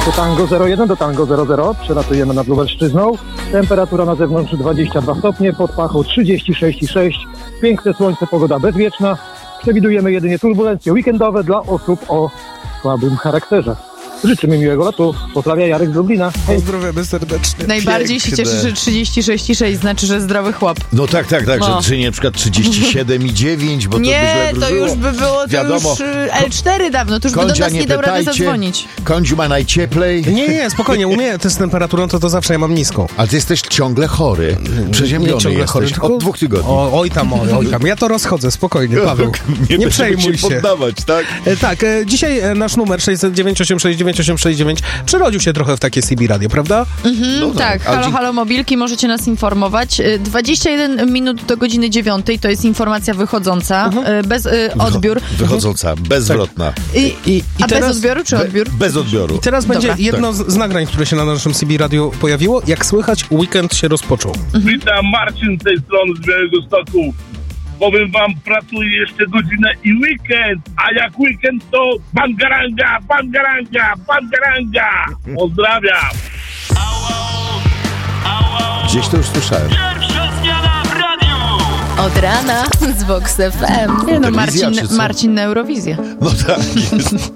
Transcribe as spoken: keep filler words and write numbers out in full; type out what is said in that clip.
To Tango zero jeden do Tango zero zero. Przelatujemy nad Lubelszczyzną. Temperatura na zewnątrz dwadzieścia dwa stopnie, pod pachą trzydzieści sześć i sześć. Piękne słońce, pogoda bezwieczna. Przewidujemy jedynie turbulencje weekendowe dla osób o słabym charakterze. Życzymy miłego lotu. Pozdrawia Jarek z Lublina. Hej. Pozdrawiamy serdecznie. Najbardziej się cieszę, że trzydzieści sześć i sześć znaczy, że zdrowy chłop. No tak, tak, tak, No. że czy nie na przykład trzydzieści siedem i dziewięć, bo nie, to by źle to wróżyło. już by było to Wiadomo. już y, el cztery dawno, to już by do Kądzia, nas nie, nie dał rady pytajcie. zadzwonić. Kądziu ma najcieplej. Nie, nie, spokojnie, u mnie to z temperaturą to, to zawsze ja mam niską. Ale ty jesteś ciągle chory. Przeziębiony Nie ciągle jesteś. chory, tylko- Od dwóch tygodni. O, oj tam, oj, oj tam. Ja to rozchodzę, spokojnie, Paweł. Nie, będziemy przejmuj się. poddawać, tak? E, tak, e, dzisiaj e, nasz numer sześć zero dziewięć osiem sześć dziewięć osiem sześć dziewięć przerodził się trochę w takie C B radio, prawda? Mhm, No tak, tak, a halo, dzie- halo mobilki, możecie nas informować. Y, dwadzieścia jeden minut do godziny dziewiątej to jest informacja wychodząca, y, bez y, odbiór. Wychodząca, bezzwrotna. I, I, i a teraz, bez odbioru czy odbiór? Bez odbioru. Teraz będzie Dobra. jedno z, z nagrań, które się na naszym C B radio pojawiło. Jak słychać, weekend się rozpoczął. Witam, Marcin z tej strony z Białego Stoku. Powiem wam, pracuję jeszcze godzinę i weekend, a jak weekend to bangaranga, bangaranga, bangaranga. Pozdrawiam. Gdzieś to już słyszałem. Pierwsza zmiana w radiu! Od rana z Vox F M. Nie no, Telewizja, Marcin, czy co? Marcin na Eurowizję. No tak jest.